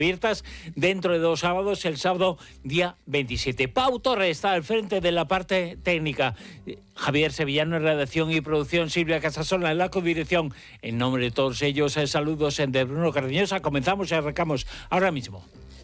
abiertas dentro de 2 sábados, el sábado día 27. Pau Torres está al frente de la parte técnica. Javier Sevillano en redacción y producción, Silvia Casasola en la codirección. En nombre de todos ellos, saludos de Bruno Cardeñosa. Comenzamos y arrancamos ahora mismo.